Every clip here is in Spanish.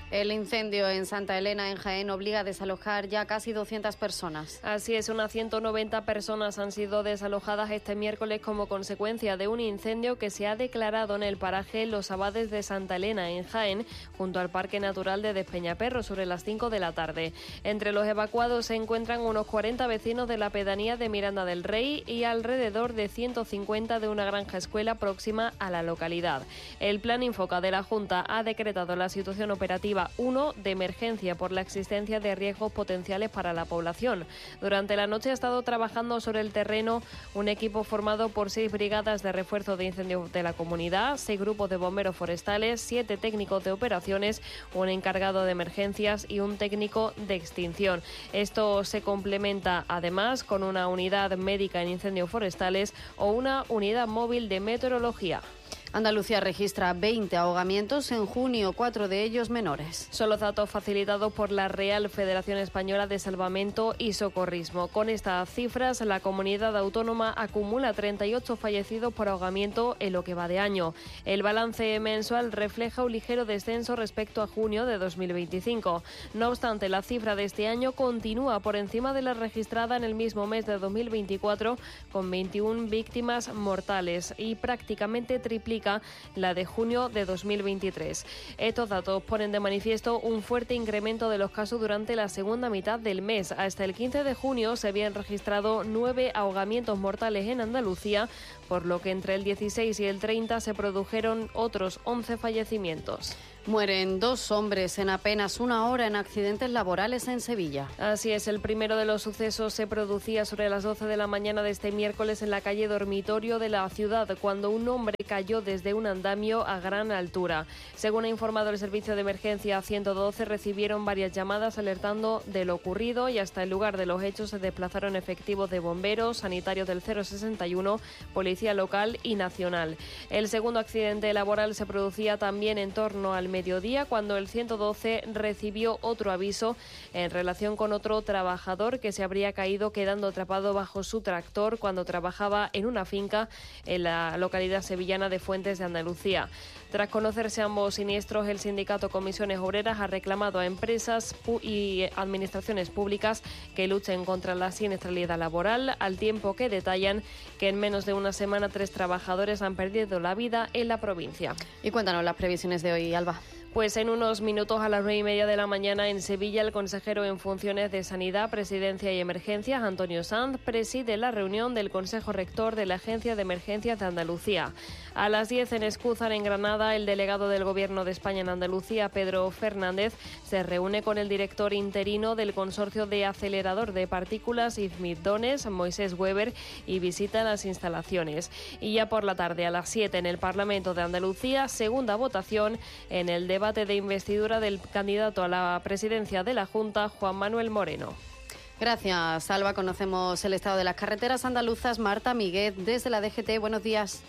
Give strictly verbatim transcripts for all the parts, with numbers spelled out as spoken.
El incendio en Santa Elena, en Jaén, obliga a desalojar ya casi doscientas personas. Así es, unas ciento noventa personas han sido desalojadas este miércoles como consecuencia de un incendio que se ha declarado en el paraje Los Abades de Santa Elena, en Jaén, junto al Parque Natural de Despeñaperro, sobre las cinco de la tarde. Entre los evacuados se encuentran unos cuarenta vecinos de la pedanía de Miranda del Rey y alrededor de ciento cincuenta de una granja escuela próxima a la localidad. El Plan Infoca de la Junta ha decretado la situación operativa uno de emergencia por la existencia de riesgos potenciales para la población. Durante la noche ha estado trabajando sobre el terreno un equipo formado por seis brigadas de refuerzo de incendios de la comunidad, seis grupos de bomberos forestales, siete técnicos de operaciones, un encargado de emergencias y un técnico de extinción. Esto se complementa además con una unidad médica en incendios forestales o una unidad móvil de meteorología. Andalucía registra veinte ahogamientos en junio, cuatro de ellos menores. Son los datos facilitados por la Real Federación Española de Salvamento y Socorrismo. Con estas cifras, la comunidad autónoma acumula treinta y ocho fallecidos por ahogamiento en lo que va de año. El balance mensual refleja un ligero descenso respecto a junio de dos mil veinticinco. No obstante, la cifra de este año continúa por encima de la registrada en el mismo mes de dos mil veinticuatro, con veintiuna víctimas mortales, y prácticamente triplica la de junio de dos mil veintitrés. Estos datos ponen de manifiesto un fuerte incremento de los casos durante la segunda mitad del mes. Hasta el quince de junio se habían registrado nueve ahogamientos mortales en Andalucía, por lo que entre el dieciséis y el treinta se produjeron otros once fallecimientos. Mueren dos hombres en apenas una hora en accidentes laborales en Sevilla. Así es, el primero de los sucesos se producía sobre las doce de la mañana de este miércoles en la calle Dormitorio de la ciudad, cuando un hombre cayó desde un andamio a gran altura. Según ha informado el servicio de emergencia ciento doce, recibieron varias llamadas alertando de lo ocurrido y hasta el lugar de los hechos se desplazaron efectivos de bomberos, sanitarios del cero sesenta y uno, policía local y nacional. El segundo accidente laboral se producía también en torno al mediodía, cuando el ciento doce recibió otro aviso en relación con otro trabajador que se habría caído quedando atrapado bajo su tractor cuando trabajaba en una finca en la localidad sevillana de Fuentes de Andalucía. Tras conocerse ambos siniestros, el sindicato Comisiones Obreras ha reclamado a empresas y administraciones públicas que luchen contra la siniestralidad laboral, al tiempo que detallan que en menos de una semana tres trabajadores han perdido la vida en la provincia. Y cuéntanos las previsiones de hoy, Alba. Pues en unos minutos, a las nueve y media de la mañana, en Sevilla, el consejero en funciones de Sanidad, Presidencia y Emergencias, Antonio Sanz, preside la reunión del Consejo Rector de la Agencia de Emergencias de Andalucía. A las diez, en Escúzar, en Granada, el delegado del Gobierno de España en Andalucía, Pedro Fernández, se reúne con el director interino del Consorcio de Acelerador de Partículas, I F M I Dones, Moisés Weber, y visita las instalaciones. Y ya por la tarde, a las siete, en el Parlamento de Andalucía, segunda votación en el debate de investidura del candidato a la presidencia de la Junta, Juan Manuel Moreno. Gracias, Alba. Conocemos el estado de las carreteras andaluzas. Marta Miguel, desde la D G T. Buenos días.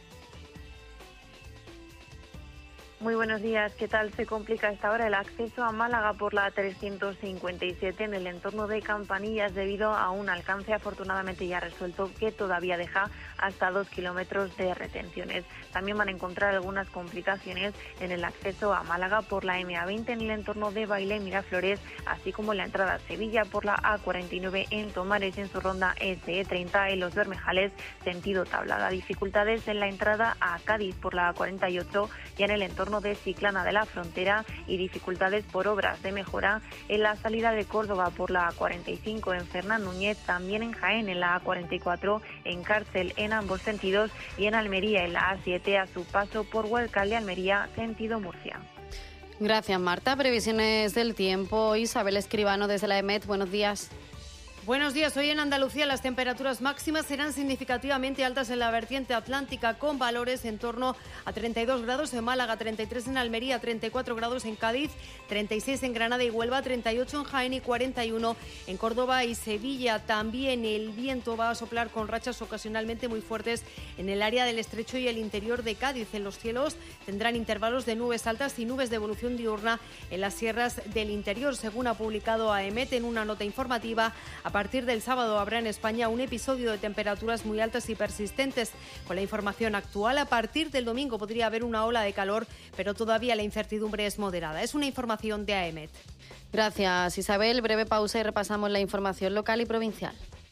Muy buenos días. ¿Qué tal? Se complica a esta hora el acceso a Málaga por la trescientos cincuenta y siete en el entorno de Campanillas debido a un alcance afortunadamente ya resuelto que todavía deja hasta dos kilómetros de retenciones. También van a encontrar algunas complicaciones en el acceso a Málaga por la M A veinte en el entorno de Bailén Miraflores, así como en la entrada a Sevilla por la A cuarenta y nueve en Tomares en su ronda S E treinta en Los Bermejales, sentido Tablada. Dificultades en la entrada a Cádiz por la A cuarenta y ocho y en el entorno de Chiclana de la Frontera, y dificultades por obras de mejora en la salida de Córdoba por la A cuarenta y cinco en Fernán Núñez, también en Jaén en la A cuarenta y cuatro, en Cárcel en ambos sentidos, y en Almería en la A siete a su paso por Huércal de Almería, sentido Murcia. Gracias, Marta. Previsiones del tiempo. Isabel Escribano, desde la E M E T. Buenos días. Buenos días. Hoy en Andalucía las temperaturas máximas serán significativamente altas en la vertiente atlántica, con valores en torno a treinta y dos grados en Málaga, treinta y tres en Almería, treinta y cuatro grados en Cádiz, treinta y seis en Granada y Huelva, treinta y ocho en Jaén y cuarenta y uno en Córdoba y Sevilla. También el viento va a soplar con rachas ocasionalmente muy fuertes en el área del Estrecho y el interior de Cádiz. En los cielos tendrán intervalos de nubes altas y nubes de evolución diurna en las sierras del interior, según ha publicado A E M E T en una nota informativa. A partir del sábado habrá en España un episodio de temperaturas muy altas y persistentes. Con la información actual, a partir del domingo podría haber una ola de calor, pero todavía la incertidumbre es moderada. Es una información de A E M E T. Gracias, Isabel. Breve pausa y repasamos la información local y provincial.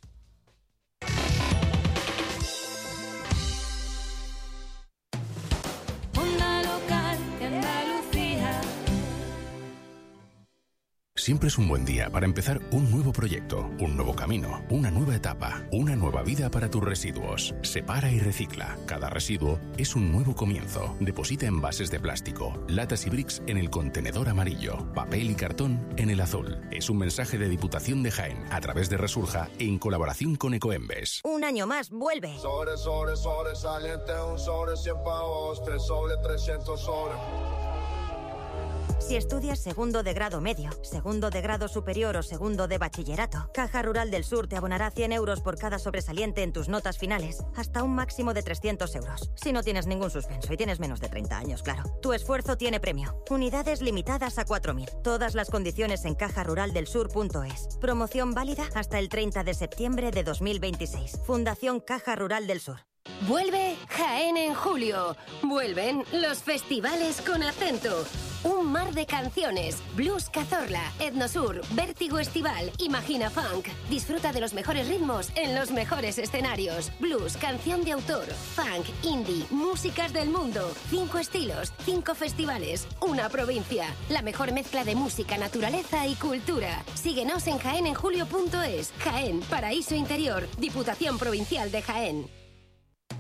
Siempre es un buen día para empezar un nuevo proyecto, un nuevo camino, una nueva etapa, una nueva vida para tus residuos. Separa y recicla. Cada residuo es un nuevo comienzo. Deposita envases de plástico, latas y bricks en el contenedor amarillo, papel y cartón en el azul. Es un mensaje de Diputación de Jaén a través de Resurja en colaboración con Ecoembes. Un año más, vuelve. Sobre, sobre, sobresaliente, un sobre cien pavos, tres sobre trescientos sobre. Si estudias segundo de grado medio, segundo de grado superior o segundo de bachillerato, Caja Rural del Sur te abonará cien euros por cada sobresaliente en tus notas finales, hasta un máximo de trescientos euros. Si no tienes ningún suspenso y tienes menos de treinta años, claro. Tu esfuerzo tiene premio. Unidades limitadas a cuatro mil. Todas las condiciones en caja rural del sur punto es. Promoción válida hasta el treinta de septiembre de dos mil veintiséis. Fundación Caja Rural del Sur. Vuelve Jaén en julio. Vuelven los festivales con acento. Un mar de canciones. Blues Cazorla, Etnosur, Vértigo Estival, Imagina Funk. Disfruta de los mejores ritmos en los mejores escenarios. Blues, canción de autor, funk, indie, músicas del mundo. Cinco estilos, cinco festivales, una provincia. La mejor mezcla de música, naturaleza y cultura. Síguenos en jaén en julio punto es. Jaén, paraíso interior. Diputación Provincial de Jaén.